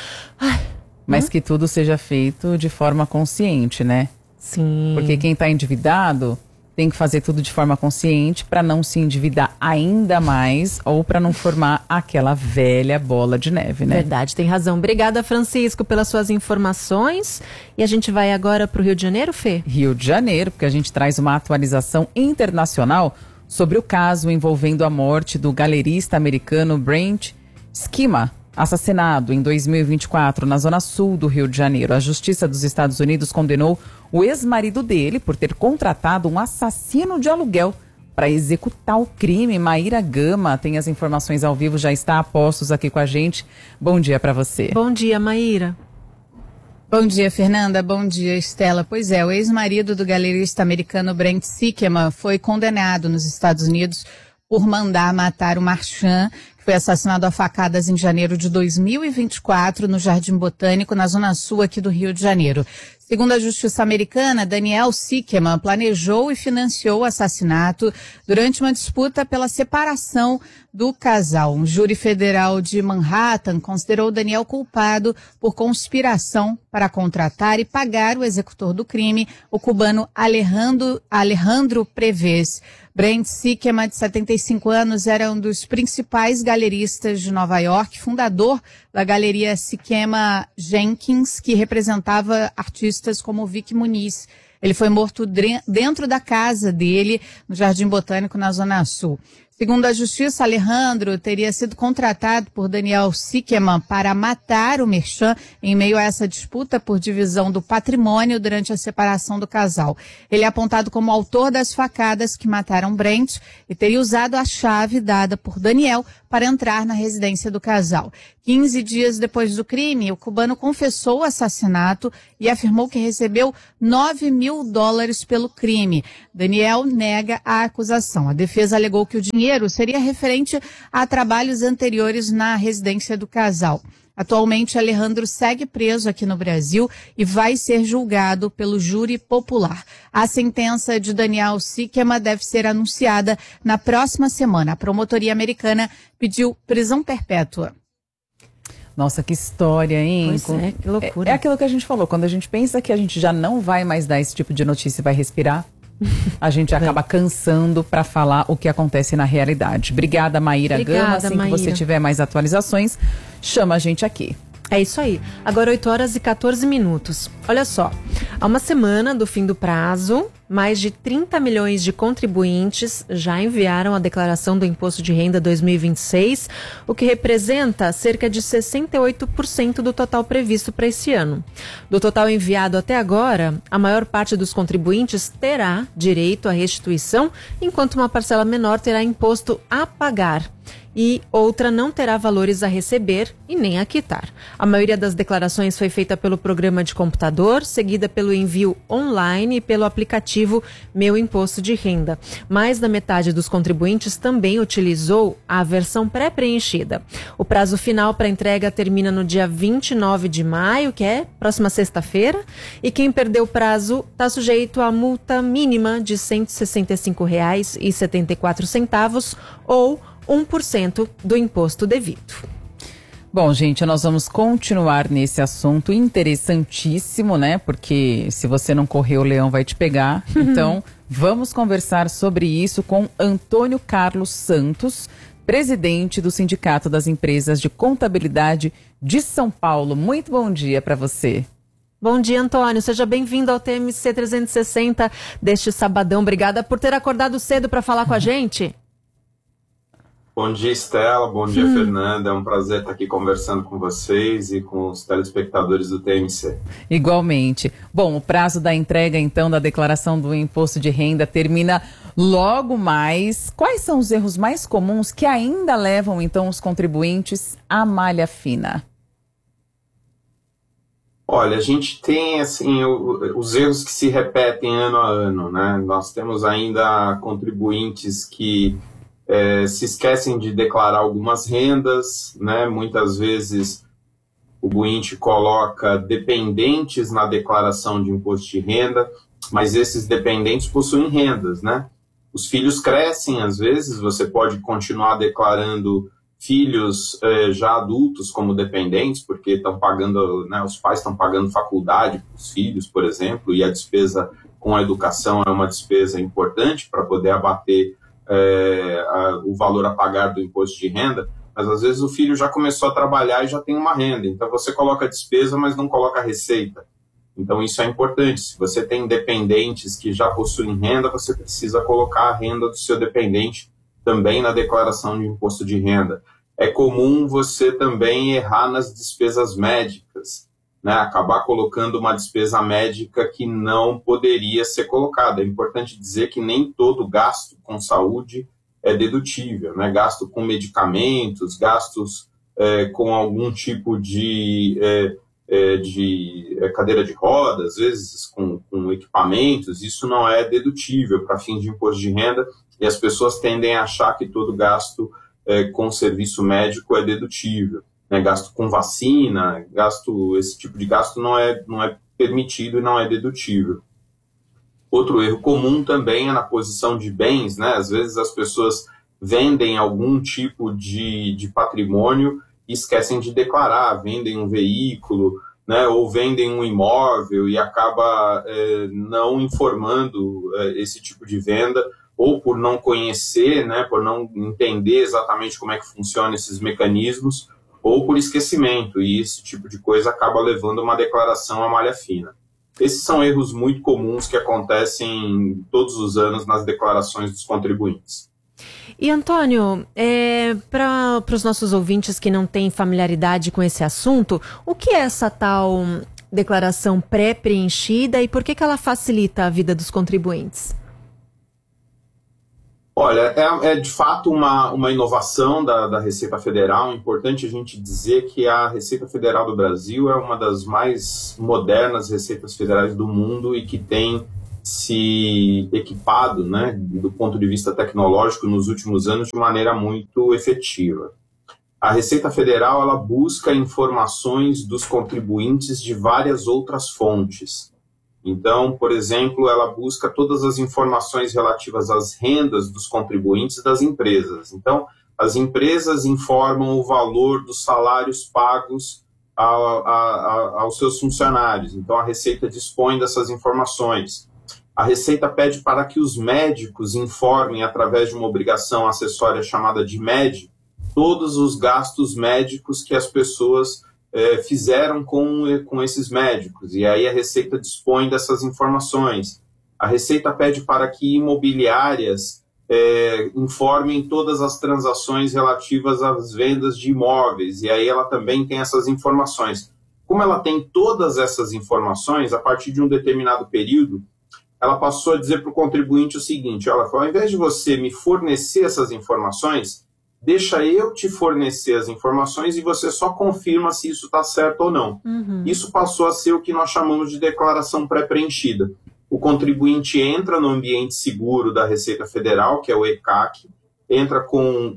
Mas que tudo seja feito de forma consciente, né? Sim. Porque quem tá endividado tem que fazer tudo de forma consciente para não se endividar ainda mais ou para não formar aquela velha bola de neve, né? Verdade, tem razão. Obrigada, Francisco, pelas suas informações. E a gente vai agora para o Rio de Janeiro, Fê? Rio de Janeiro, porque a gente traz uma atualização internacional sobre o caso envolvendo a morte do galerista americano Brent Schema, assassinado em 2024 na zona sul do Rio de Janeiro. A Justiça dos Estados Unidos condenou o ex-marido dele por ter contratado um assassino de aluguel para executar o crime. Maíra Gama tem as informações ao vivo, já está a postos aqui com a gente. Bom dia para você. Bom dia, Maíra. Bom dia, Fernanda. Bom dia, Estela. Pois é, o ex-marido do galerista americano Brent Schema foi condenado nos Estados Unidos por mandar matar o Marchand, que foi assassinado a facadas em janeiro de 2024 no Jardim Botânico, na zona sul aqui do Rio de Janeiro. Segundo a justiça americana, Daniel Siekemann planejou e financiou o assassinato durante uma disputa pela separação do casal. Um júri federal de Manhattan considerou Daniel culpado por conspiração para contratar e pagar o executor do crime, o cubano Alejandro Prevez. Brent Siekemann, de 75 anos, era um dos principais galeristas de Nova York, fundador da galeria Siekemann Jenkins, que representava artistas como Vic Muniz. Ele foi morto dentro da casa dele, no Jardim Botânico, na Zona Sul. Segundo a justiça, Alejandro teria sido contratado por Daniel Siekemann para matar o Merchan em meio a essa disputa por divisão do patrimônio durante a separação do casal. Ele é apontado como autor das facadas que mataram Brent e teria usado a chave dada por Daniel para entrar na residência do casal. 15 dias depois do crime, o cubano confessou o assassinato e afirmou que recebeu $9 mil pelo crime. Daniel nega a acusação. A defesa alegou que o dinheiro seria referente a trabalhos anteriores na residência do casal. Atualmente, Alejandro segue preso aqui no Brasil e vai ser julgado pelo júri popular. A sentença de Daniel Siekemann deve ser anunciada na próxima semana. A promotoria americana pediu prisão perpétua. Nossa, que história, hein? Pois é, que loucura. É aquilo que a gente falou, quando a gente pensa que a gente já não vai mais dar esse tipo de notícia e vai respirar, a gente acaba cansando para falar o que acontece na realidade. Obrigada, Maíra Gama. Assim que você tiver mais atualizações, chama a gente aqui. É isso aí. Agora 8h14. Olha só, há uma semana do fim do prazo, mais de 30 milhões de contribuintes já enviaram a declaração do Imposto de Renda 2026, o que representa cerca de 68% do total previsto para esse ano. Do total enviado até agora, a maior parte dos contribuintes terá direito à restituição, enquanto uma parcela menor terá imposto a pagar. E outra não terá valores a receber e nem a quitar. A maioria das declarações foi feita pelo programa de computador, seguida pelo envio online e pelo aplicativo Meu Imposto de Renda. Mais da metade dos contribuintes também utilizou a versão pré-preenchida. O prazo final para entrega termina no dia 29 de maio, que é próxima sexta-feira, e quem perdeu o prazo está sujeito à multa mínima de R$ 165,74 ou 1% do imposto devido. Bom, gente, nós vamos continuar nesse assunto interessantíssimo, né? Porque se você não correr, o leão vai te pegar. Então, vamos conversar sobre isso com Antônio Carlos Santos, presidente do Sindicato das Empresas de Contabilidade de São Paulo. Muito bom dia para você. Bom dia, Antônio. Seja bem-vindo ao TMC 360 deste sabadão. Obrigada por ter acordado cedo para falar com a gente. Bom dia, Estela. Bom dia, Fernanda. É um prazer estar aqui conversando com vocês e com os telespectadores do TMC. Igualmente. Bom, o prazo da entrega, então, da declaração do imposto de renda termina logo mais. Quais são os erros mais comuns que ainda levam, então, os contribuintes à malha fina? Olha, a gente tem, assim, os erros que se repetem ano a ano, né? Nós temos ainda contribuintes que se esquecem de declarar algumas rendas, né? Muitas vezes o contribuinte coloca dependentes na declaração de imposto de renda, mas esses dependentes possuem rendas, né? Os filhos crescem, às vezes, você pode continuar declarando filhos já adultos como dependentes, porque estão pagando, né, os pais estão pagando faculdade para os filhos, por exemplo, e a despesa com a educação é uma despesa importante para poder abater o valor a pagar do imposto de renda, mas às vezes o filho já começou a trabalhar e já tem uma renda, então você coloca a despesa, mas não coloca a receita. Então isso é importante. Se você tem dependentes que já possuem renda, você precisa colocar a renda do seu dependente também na declaração de imposto de renda. É comum você também errar nas despesas médicas, né? Acabar colocando uma despesa médica que não poderia ser colocada. É importante dizer que nem todo gasto com saúde é dedutível, né? Gasto com medicamentos, gastos com algum tipo de cadeira de rodas, às vezes com equipamentos, isso não é dedutível para fins de imposto de renda, e as pessoas tendem a achar que todo gasto com serviço médico é dedutível. Né? Gasto com vacina, esse tipo de gasto não é permitido e não é dedutível. Outro erro comum também é na posição de bens, né? Às vezes as pessoas vendem algum tipo de patrimônio e esquecem de declarar, vendem um veículo, né? Ou vendem um imóvel e acaba não informando esse tipo de venda, ou por não conhecer, né? Por não entender exatamente como é que funcionam esses mecanismos, ou por esquecimento, e esse tipo de coisa acaba levando uma declaração à malha fina. Esses são erros muito comuns que acontecem todos os anos nas declarações dos contribuintes. E, Antônio, para os nossos ouvintes que não têm familiaridade com esse assunto, o que é essa tal declaração pré-preenchida e por que ela facilita a vida dos contribuintes? Olha, é de fato uma inovação da Receita Federal. É importante a gente dizer que a Receita Federal do Brasil é uma das mais modernas receitas federais do mundo e que tem se equipado, né, do ponto de vista tecnológico nos últimos anos de maneira muito efetiva. A Receita Federal ela busca informações dos contribuintes de várias outras fontes. Então, por exemplo, ela busca todas as informações relativas às rendas dos contribuintes das empresas. Então, as empresas informam o valor dos salários pagos aos seus funcionários. Então, a Receita dispõe dessas informações. A Receita pede para que os médicos informem, através de uma obrigação acessória chamada de MED, todos os gastos médicos que as pessoas fizeram com esses médicos, e aí a Receita dispõe dessas informações. A Receita pede para que imobiliárias informem todas as transações relativas às vendas de imóveis, e aí ela também tem essas informações. Como ela tem todas essas informações, a partir de um determinado período, ela passou a dizer para o contribuinte o seguinte: ela falou, ao invés de você me fornecer essas informações, deixa eu te fornecer as informações e você só confirma se isso está certo ou não. Isso passou a ser o que nós chamamos de declaração pré-preenchida. O contribuinte entra no ambiente seguro da Receita Federal, que é o ECAC, entra com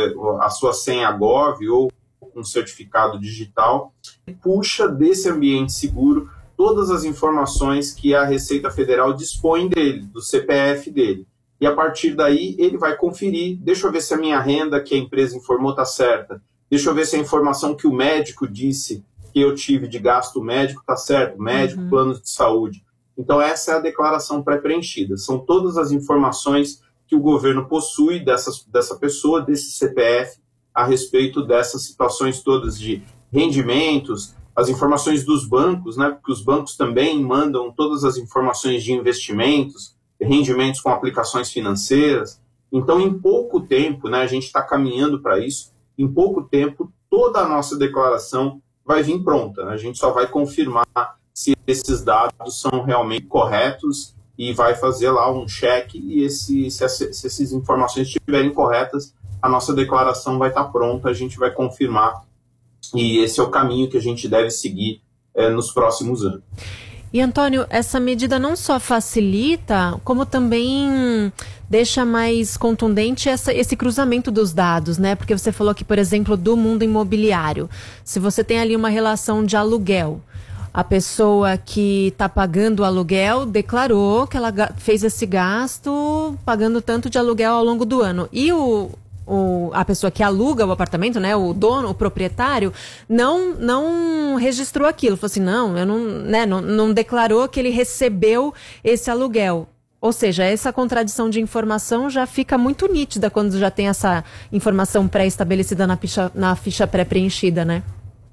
a sua senha Gov ou um certificado digital, e puxa desse ambiente seguro todas as informações que a Receita Federal dispõe dele, do CPF dele. E a partir daí ele vai conferir, deixa eu ver se a minha renda que a empresa informou está certa, deixa eu ver se a informação que o médico disse que eu tive de gasto médico está certo, médico, plano de saúde. Então essa é a declaração pré-preenchida, são todas as informações que o governo possui dessa pessoa, desse CPF, a respeito dessas situações todas de rendimentos, as informações dos bancos, né, porque os bancos também mandam todas as informações de investimentos, rendimentos com aplicações financeiras. Então, em pouco tempo, né, a gente está caminhando para isso, em pouco tempo, toda a nossa declaração vai vir pronta. A gente só vai confirmar se esses dados são realmente corretos e vai fazer lá um check, e se essas informações estiverem corretas, a nossa declaração vai estar pronta, a gente vai confirmar, e esse é o caminho que a gente deve seguir nos próximos anos. E, Antônio, essa medida não só facilita, como também deixa mais contundente esse cruzamento dos dados, né? Porque você falou aqui, por exemplo, do mundo imobiliário. Se você tem ali uma relação de aluguel, a pessoa que está pagando o aluguel declarou que ela fez esse gasto pagando tanto de aluguel ao longo do ano. E a pessoa que aluga o apartamento, né, o dono, o proprietário, não registrou aquilo. Falou assim, não declarou que ele recebeu esse aluguel. Ou seja, essa contradição de informação já fica muito nítida quando já tem essa informação pré-estabelecida na ficha pré-preenchida, né?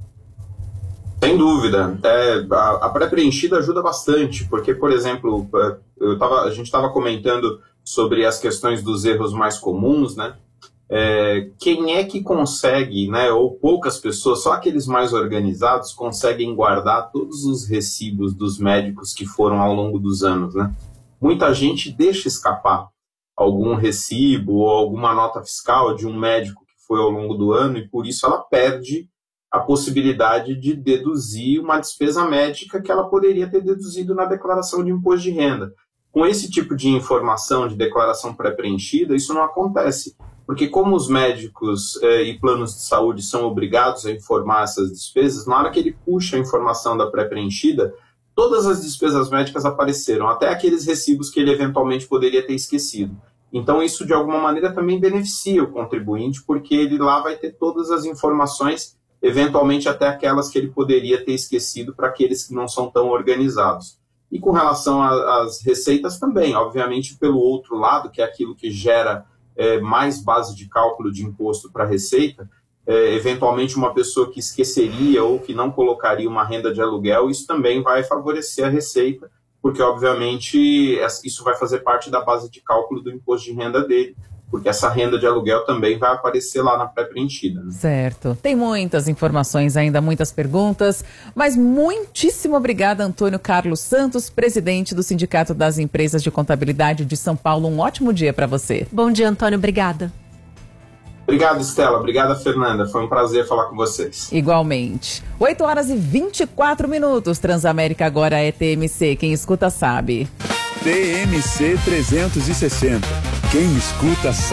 Sem dúvida. A pré-preenchida ajuda bastante, porque, por exemplo, a gente estava comentando sobre as questões dos erros mais comuns, né? Quem é que consegue, né, ou poucas pessoas, só aqueles mais organizados conseguem guardar todos os recibos dos médicos que foram ao longo dos anos, né? Muita gente deixa escapar algum recibo ou alguma nota fiscal de um médico que foi ao longo do ano, e por isso ela perde a possibilidade de deduzir uma despesa médica que ela poderia ter deduzido na declaração de imposto de renda. Com esse tipo de informação de declaração pré-preenchida, isso não acontece. porque como os médicos e planos de saúde são obrigados a informar essas despesas, na hora que ele puxa a informação da pré-preenchida, todas as despesas médicas apareceram, até aqueles recibos que ele eventualmente poderia ter esquecido. Então isso de alguma maneira também beneficia o contribuinte, porque ele lá vai ter todas as informações, eventualmente até aquelas que ele poderia ter esquecido para aqueles que não são tão organizados. E com relação às receitas também, obviamente pelo outro lado, que é aquilo que gera mais base de cálculo de imposto para a receita, eventualmente uma pessoa que esqueceria ou que não colocaria uma renda de aluguel, isso também vai favorecer a receita, porque obviamente isso vai fazer parte da base de cálculo do imposto de renda dele, porque essa renda de aluguel também vai aparecer lá na pré-preenchida. Né? Certo. Tem muitas informações ainda, muitas perguntas, mas muitíssimo obrigada, Antônio Carlos Santos, presidente do Sindicato das Empresas de Contabilidade de São Paulo. Um ótimo dia para você. Bom dia, Antônio. Obrigada. Obrigado, Estela. Obrigada, Fernanda. Foi um prazer falar com vocês. Igualmente. 8h24. Transamérica agora é TMC. Quem escuta sabe. TMC 360. Quem escuta sabe.